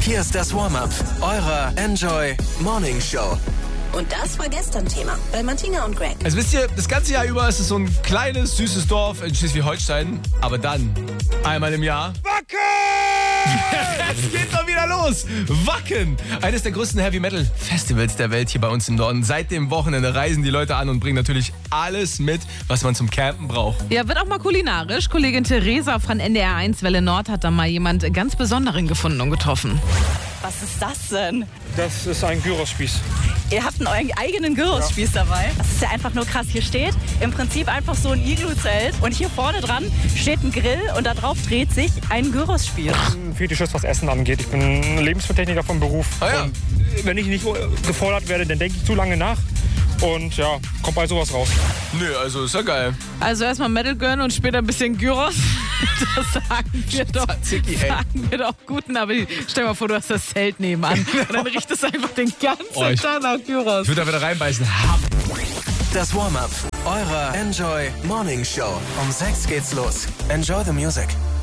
Hier ist das Warm-Up eurer Enjoy Morning Show. Und das war gestern Thema bei Martina und Greg. Also wisst ihr, das ganze Jahr über ist es so ein kleines, süßes Dorf in Schleswig-Holstein. Aber dann, einmal im Jahr... Wacken! Es geht doch wieder los! Wacken! Eines der größten Heavy-Metal-Festivals der Welt hier bei uns im Norden. Seit dem Wochenende reisen die Leute an und bringen natürlich alles mit, was man zum Campen braucht. Ja, wird auch mal kulinarisch. Kollegin Theresa von NDR 1 Welle Nord hat da mal jemand ganz Besonderen gefunden und getroffen. Was ist das denn? Das ist ein Gyros-Spieß. Ihr habt einen eigenen Gyros-Spieß dabei. Das ist ja einfach nur krass. Hier steht im Prinzip einfach so ein Iglu-Zelt und hier vorne dran steht ein Grill und da drauf dreht sich ein Gyros-Spieß. Ein Fetischist, was Essen angeht. Ich bin Lebensmittelltechniker vom Beruf. Ah ja. Und wenn ich nicht gefordert werde, dann denke ich zu lange nach. Und ja, kommt bei sowas raus. Nö, also ist ja geil. Also erstmal Metal gönnen und später ein bisschen Gyros. Das sagen wir doch guten, aber stell dir mal vor, du hast das Zelt nebenan. Und dann riecht es einfach den ganzen Tag nach Gyros. Ich würde da wieder reinbeißen. Das Warm-Up eurer Enjoy Morning Show. Um 6 geht's los. Enjoy the music.